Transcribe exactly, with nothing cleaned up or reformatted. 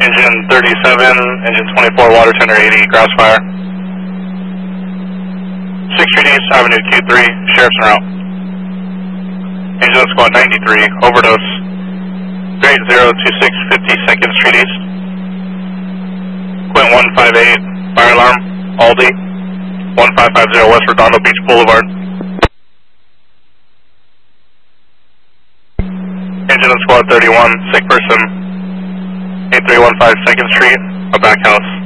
Engine thirty-seven, engine twenty-four, water tender eighty, grouse fire. six Street East, Avenue Q three, sheriff's en route. Engine squad ninety-three, overdose. Grade zero two six, fifty-second Street East. Quint one five eight, fire alarm, Aldi. one five five zero West Redondo Beach Boulevard. Engine squad thirty-one, sick person. eight three one five second Street, a back house.